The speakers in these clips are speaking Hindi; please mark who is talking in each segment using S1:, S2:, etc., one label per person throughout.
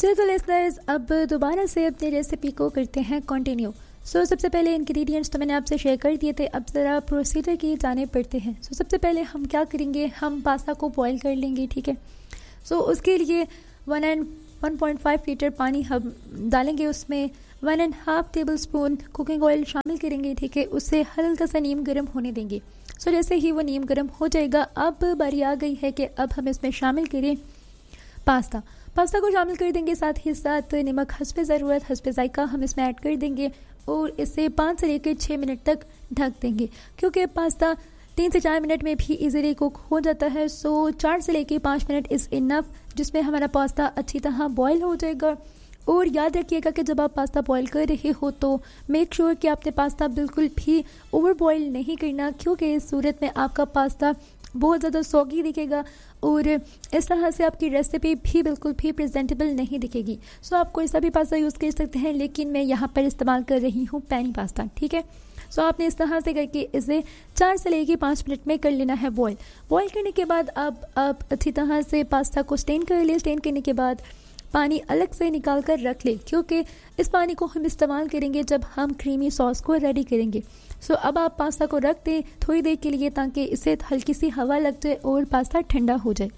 S1: चलो तो लिसनर्स, अब दोबारा से अपनी रेसिपी को करते हैं कंटिन्यू। सबसे पहले इंग्रेडिएंट्स तो मैंने आपसे शेयर कर दिए थे, अब ज़रा प्रोसीजर की जाने पड़ते हैं। सबसे पहले हम क्या करेंगे, हम पास्ता को बॉईल कर लेंगे, ठीक है। उसके लिए 1.5 लीटर पानी हम डालेंगे, उसमें 1.5 टेबल स्पून कुकिंग ऑयल शामिल करेंगे, ठीक है। उससे हल्का सा नीम गर्म होने देंगे। जैसे ही वो नीम गर्म हो जाएगा, अब बारी आ गई है कि अब हम इसमें शामिल करें पास्ता को शामिल कर देंगे। साथ ही साथ नमक हस्बे ज़रूरत, हस्बे जायका हम इसमें ऐड कर देंगे और इसे 5 से लेकर 6 मिनट तक ढक देंगे, क्योंकि पास्ता 3 से 4 मिनट में भी इजीली कुक हो जाता है। 4 से लेकर 5 मिनट इज़ इनफ, जिसमें हमारा पास्ता अच्छी तरह बॉयल हो जाएगा। और याद रखिएगा कि जब आप पास्ता बॉईल कर रहे हो तो मेक श्योर कि आपने पास्ता बिल्कुल भी ओवर बॉईल नहीं करना, क्योंकि इस सूरत में आपका पास्ता बहुत ज़्यादा सॉगी दिखेगा और इस तरह से आपकी रेसिपी भी बिल्कुल भी प्रेजेंटेबल नहीं दिखेगी। आप कोई सा भी पास्ता यूज़ कर सकते हैं, लेकिन मैं यहाँ पर इस्तेमाल कर रही हूँ पैनी पास्ता, ठीक है। आपने इस तरह से करके इसे 4 से लेकर 5 मिनट में कर लेना है बॉईल करने के बाद अब आप अच्छी तरह से पास्ता को स्टेन कर ले। स्टेन करने के बाद पानी अलग से निकाल कर रख ले, क्योंकि इस पानी को हम इस्तेमाल करेंगे जब हम क्रीमी सॉस को रेडी करेंगे। अब आप पास्ता को रख दें थोड़ी देर के लिए, ताकि इसे हल्की सी हवा लग जाए और पास्ता ठंडा हो जाए।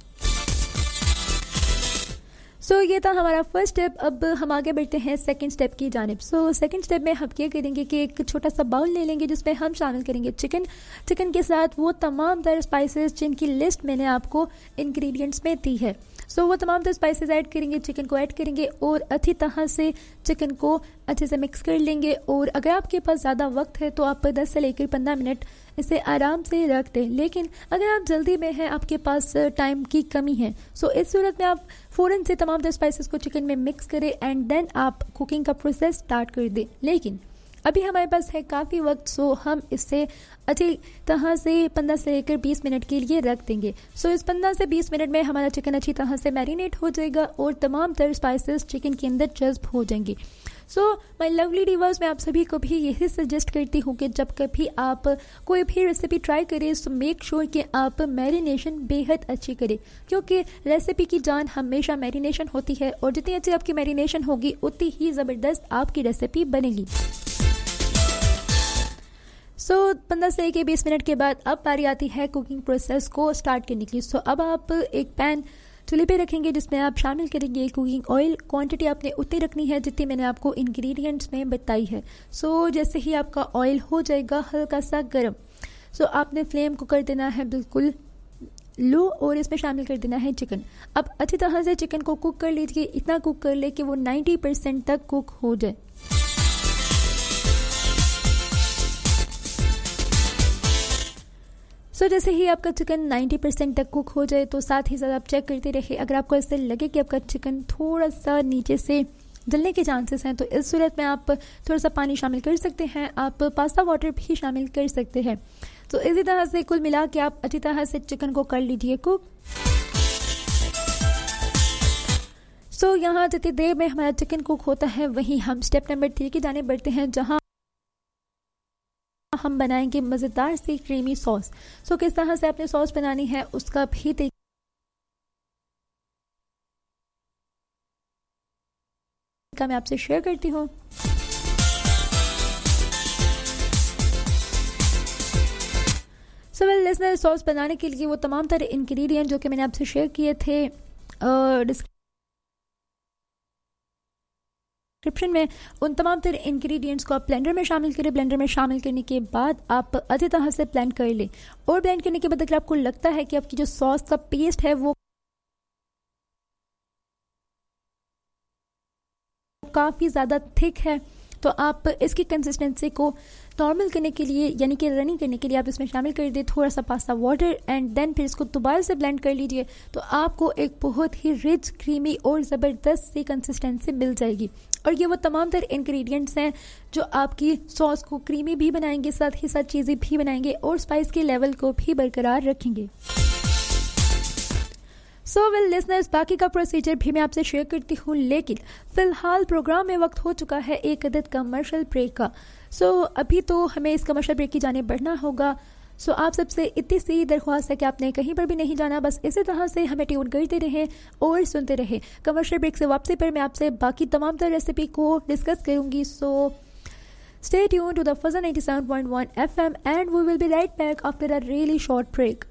S1: ये था हमारा फर्स्ट स्टेप। अब हम आगे बढ़ते हैं सेकंड स्टेप की जानिब। सेकंड स्टेप में हम क्या करेंगे कि एक छोटा सा बाउल ले लेंगे, जिसमें हम शामिल करेंगे चिकन के साथ वो तमाम तरह स्पाइसेस जिनकी लिस्ट मैंने आपको इंग्रेडिएंट्स में दी है। वो तमाम तरह स्पाइसेस ऐड करेंगे, चिकन को ऐड करेंगे और अच्छी तरह से चिकन को अच्छे से मिक्स कर लेंगे। और अगर आपके पास ज़्यादा वक्त है तो आप 10 से लेकर 15 मिनट इसे आराम से रख दें। लेकिन अगर आप जल्दी में हैं, आपके पास टाइम की कमी है, इस सूरत में आप फ़ौरन से तमाम तरह स्पाइसेस को चिकन में मिक्स करें एंड देन आप कुकिंग का प्रोसेस स्टार्ट कर दें। लेकिन अभी हमारे पास है काफ़ी वक्त, हम इससे अच्छी तरह से 15 से लेकर 20 मिनट के लिए रख देंगे। इस 15 से 20 मिनट में हमारा चिकन अच्छी तरह से मैरिनेट हो जाएगा और तमाम तरह स्पाइसेस चिकन के अंदर जज्ब हो जाएंगे। माय लवली डिवर्स, मैं आप सभी को भी यही सजेस्ट करती हूँ कि जब कभी आप कोई भी रेसिपी ट्राई करें तो मेक श्योर कि आप मैरिनेशन बेहद अच्छी करें, क्योंकि रेसिपी की जान हमेशा मैरिनेशन होती है और जितनी अच्छी आपकी मैरिनेशन होगी उतनी ही ज़बरदस्त आपकी रेसिपी बनेगी। 15 से लेकर 20 मिनट के बाद अब बारी आती है कुकिंग प्रोसेस को स्टार्ट करने की। अब आप एक पैन चूल्हे पे रखेंगे, जिसमें आप शामिल करेंगे कुकिंग ऑयल। क्वांटिटी आपने उतनी रखनी है जितनी मैंने आपको इंग्रेडिएंट्स में बताई है। जैसे ही आपका ऑयल हो जाएगा हल्का सा गर्म, आपने फ्लेम को कर देना है बिल्कुल लो और इसमें शामिल कर देना है चिकन। अब अच्छी तरह से चिकन को कुक कर लीजिए, इतना कुक कर ले कि वो 90% तक कुक हो जाए। जैसे ही आपका चिकन 90% तक कुक हो जाए तो साथ ही साथ आप चेक करते रहिए। अगर आपको ऐसे लगे कि आपका चिकन थोड़ा सा नीचे से जलने के चांसेस हैं, तो इस सूरत में आप थोड़ा सा पानी शामिल कर सकते हैं। आप पास्ता वाटर भी शामिल कर सकते हैं। इसी तरह से कुल मिला के आप अच्छी तरह से चिकन को कर लीजिए कुक। यहाँ जितनी देर में हमारा चिकन कुक होता है, वहीं हम स्टेप नंबर 3 की जाने बढ़ते हैं, जहाँ हम बनाएंगे मज़ेदार सी क्रीमी सॉस। किस तरह से आपने सॉस बनानी है उसका भी तरीका मैं आपसे शेयर करती हूँ। वेल लिसनर, सॉस बनाने के लिए वो तमाम तरह इंग्रेडिएंट जो कि मैंने आपसे शेयर किए थे डिस्क्रिप्शन में, उन तमाम तरह इंग्रेडिएंट्स को आप ब्लेंडर में शामिल करें। ब्लेंडर में शामिल करने के बाद आप अच्छी तरह से ब्लेंड कर लें और ब्लेंड करने के बाद अगर आपको लगता है कि आपकी जो सॉस का पेस्ट है वो काफ़ी ज़्यादा थिक है, तो आप इसकी कंसिस्टेंसी को नॉर्मल करने के लिए, यानी कि रनिंग करने के लिए, आप इसमें शामिल कर दें थोड़ा सा पास्ता वाटर एंड देन फिर इसको दोबारा से ब्लेंड कर लीजिए। तो आपको एक बहुत ही रिच, क्रीमी और ज़बरदस्त सी कंसिस्टेंसी मिल जाएगी। और ये वो तमाम तरह इंग्रेडिएंट्स हैं जो आपकी सॉस को क्रीमी भी बनाएंगे, साथ ही साथ चीज़ें भी बनाएंगे और स्पाइस के लेवल को भी बरकरार रखेंगे। वेल लिसनर्स, बाकी का प्रोसीजर भी मैं आपसे शेयर करती हूँ, लेकिन फ़िलहाल प्रोग्राम में वक्त हो चुका है एक अदद कमर्शियल ब्रेक का। अभी तो हमें इस कमर्शियल ब्रेक की जाने बढ़ना होगा। सो आप सबसे इतनी सी दरख्वास्त है कि आपने कहीं पर भी नहीं जाना, बस इसी तरह से हमें ट्यून करते रहें और सुनते रहें। कमर्शियल ब्रेक से वापसी पर मैं आपसे बाकी तमाम तरह रेसिपी को डिस्कस करूंगी। सो stay tuned to the Fuzzer 97.1 FM and we will be right back after a really short break.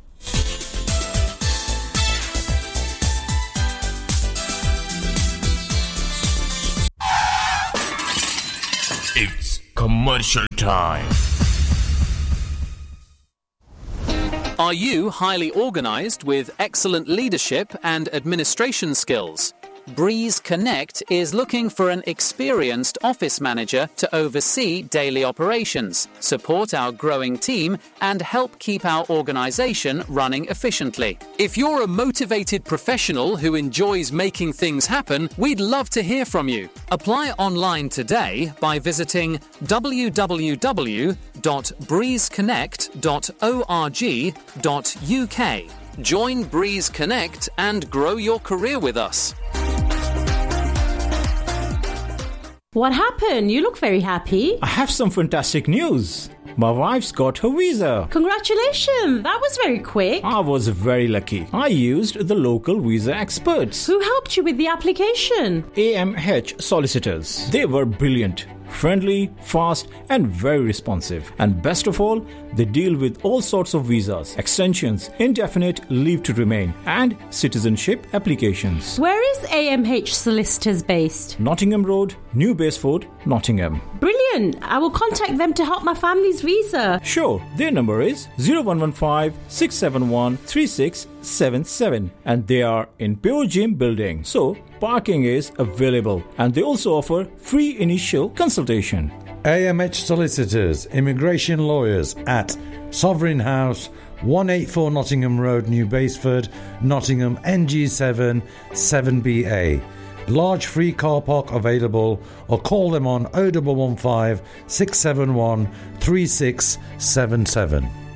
S2: It's commercial time.
S3: Are you highly organized with excellent leadership and administration skills? Breeze Connect is looking for an experienced office manager to oversee daily operations, support our growing team, and help keep our organisation running efficiently. If you're a motivated professional who enjoys making things happen, we'd love to hear from you. Apply online today by visiting www.breezeconnect.org.uk. Join Breeze Connect and grow your career with us.
S4: What happened? You look very happy.
S5: I have some fantastic news. My wife's got her visa.
S4: Congratulations! That was very quick.
S5: I was very lucky. I used the local visa experts.
S4: Who helped you with the application?
S5: AMH solicitors. They were brilliant, friendly, fast, and very responsive. And best of all, they deal with all sorts of visas, extensions, indefinite leave to remain, and citizenship applications.
S4: Where is AMH Solicitors based?
S5: Nottingham Road, New Baseford, Nottingham.
S4: Brilliant! I will contact them to help my family's visa.
S5: Sure, their number is 0115 671 3677 and they are in Pure Gym building. So, parking is available and they also offer free initial consultation.
S6: AMH Solicitors, Immigration Lawyers at Sovereign House, 184 Nottingham Road, New Baseford, Nottingham, NG7 7BA. Large free car park available or call them on 0115 671 3677.